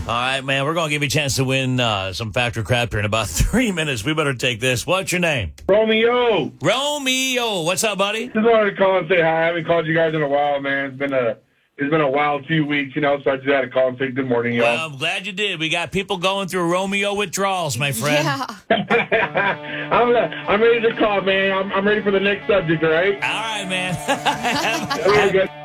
All right, man, we're going to give you a chance to win some Factor Crafter in about 3 minutes. We better take this. What's your name? Romeo. Romeo. What's up, buddy? Just wanted to call and say hi. I haven't called you guys in a while, man. It's been a wild few weeks, so I just had to call and say good morning, y'all. Well, I'm glad you did. We got people going through Romeo withdrawals, my friend. Yeah. I'm ready to call, man. I'm ready for the next subject, all right? All right, man. Very good.